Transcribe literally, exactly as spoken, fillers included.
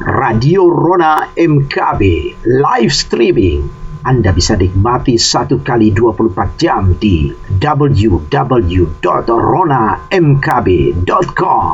Radio Rona M K B live streaming. Anda bisa nikmati satu kali dua puluh empat jam di w w w dot rona m k b dot com.